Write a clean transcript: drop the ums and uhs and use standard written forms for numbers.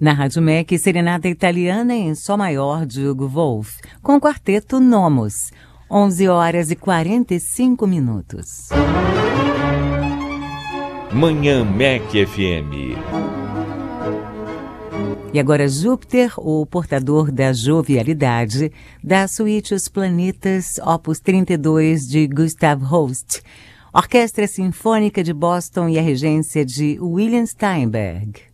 Na Rádio MEC, Serenata Italiana em Sol Maior de Hugo Wolf, com o quarteto Nomos, 11h45. Manhã MEC FM. E agora Júpiter, o portador da jovialidade, da suíte Os Planetas, opus 32 de Gustav Holst, Orquestra Sinfônica de Boston e a regência de William Steinberg.